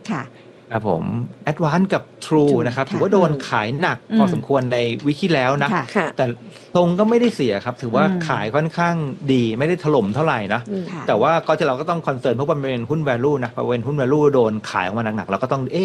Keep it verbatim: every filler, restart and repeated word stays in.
ค่ะครับผม Advance กับ True นะครับถือว่าโดนขายหนักพอสมควรในวิกที่แล้วนะแต่ตรงก็ไม่ได้เสียครับถือว่าขายค่อนข้างดีไม่ได้ถล่มเท่าไหร่นะแต่ว่าก็จะเราก็ต้องคอนเซิร์นเพราะมันเป็นหุ้น value นะพอเป็นหุ้น value โดนขายออกมาหนักๆเราก็ต้องเอ๊ะ